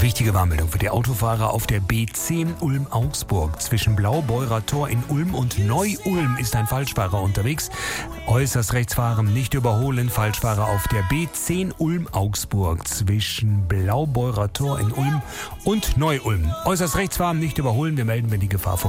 Wichtige Warnmeldung für die Autofahrer auf der B10 Ulm-Augsburg. Zwischen Blaubeurer Tor in Ulm und Neu-Ulm ist ein Falschfahrer unterwegs. Äußerst rechts fahren, nicht überholen. Falschfahrer auf der B10 Ulm-Augsburg. Zwischen Blaubeurer Tor in Ulm und Neu-Ulm. Äußerst rechts fahren, nicht überholen. Wir melden, wenn die Gefahr